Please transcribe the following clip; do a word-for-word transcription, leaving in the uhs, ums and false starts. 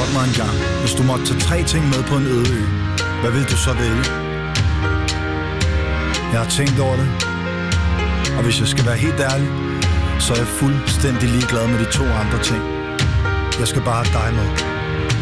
Spurgt mig engang, hvis du måtte tage tre ting med på en øde ø, hvad vil du så vælge? Jeg har tænkt over det, og hvis jeg skal være helt ærlig, så er jeg fuldstændig ligeglad med de to andre ting. Jeg skal bare have dig med.